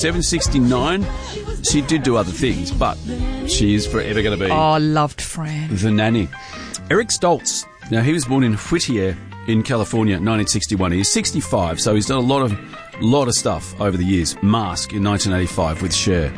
769. She did do other things, but she is forever going to be I loved Fran. the nanny. Eric Stoltz. Now, he was born in Whittier in California in 1961. He's 65, so he's done a lot of stuff over the years. Mask in 1985 with Cher.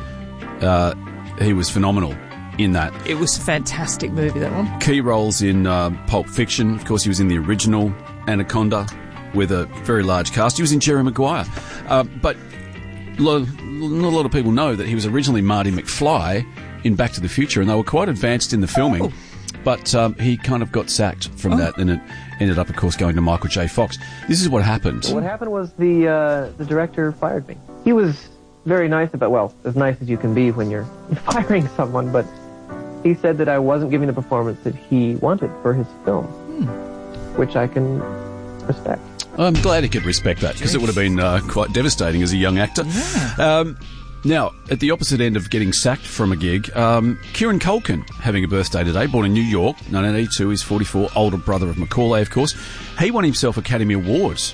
He was phenomenal in that. It was a fantastic movie, that one. Key roles in Pulp Fiction. Of course, he was in the original Anaconda with a very large cast. He was in Jerry Maguire. But not a lot of people know that he was originally Marty McFly in Back to the Future, and they were quite advanced in the filming. Oh. But he kind of got sacked from that, and it ended up, of course, going to Michael J. Fox. This is what happened. What happened was the director fired me. He was very nice about, well, as nice as you can be when you're firing someone, but he said that I wasn't giving the performance that he wanted for his film, which I can respect. I'm glad he could respect that, because it would have been quite devastating as a young actor. Yeah. Now, at the opposite end of getting sacked from a gig, Kieran Culkin having a birthday today, born in New York, 1982, he's 44, older brother of Macaulay, of course. He won himself Academy Awards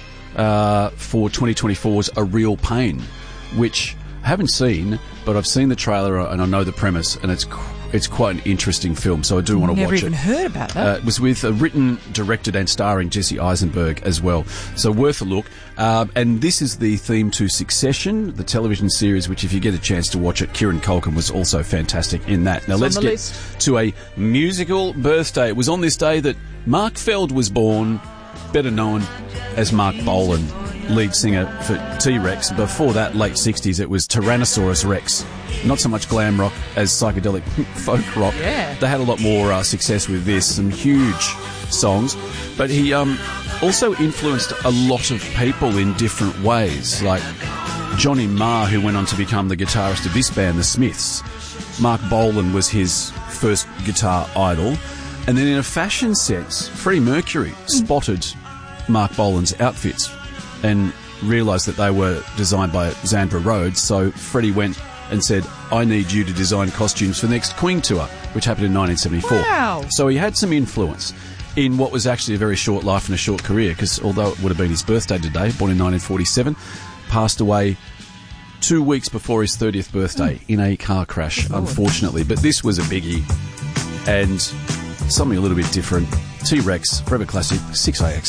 for 2024's A Real Pain, which I haven't seen, but I've seen the trailer and I know the premise, and it's quite an interesting film, so I do want to watch it. Never even heard about that. It was with written, directed and starring Jesse Eisenberg as well. So worth a look. And this is the theme to Succession, the television series, which if you get a chance to watch it, Kieran Culkin was also fantastic in that. Now let's get to a musical birthday. It was on this day that Mark Feld was born, better known as Mark Bolan, lead singer for T-Rex. Before that, late 60s, it was Tyrannosaurus Rex. Not so much glam rock as psychedelic folk rock. Yeah. They had a lot more success with this, some huge songs. But he also influenced a lot of people in different ways, like Johnny Marr, who went on to become the guitarist of this band, The Smiths. Mark Bolan was his first guitar idol. And then in a fashion sense, Freddie Mercury spotted Mark Bolan's outfits and realised that they were designed by Zandra Rhodes, so Freddie went and said, I need you to design costumes for the next Queen tour, which happened in 1974. Wow. So he had some influence in what was actually a very short life and a short career, because although it would have been his birthday today, born in 1947, passed away 2 weeks before his 30th birthday in a car crash, unfortunately. But this was a biggie, and something a little bit different. T-Rex, Forever Classic, 6AX.